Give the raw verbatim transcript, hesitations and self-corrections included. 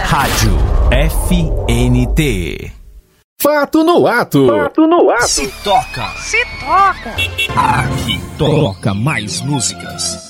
Rádio F N T. Fato no ato. Fato no ato. Se toca. Se toca. Aqui toca mais músicas.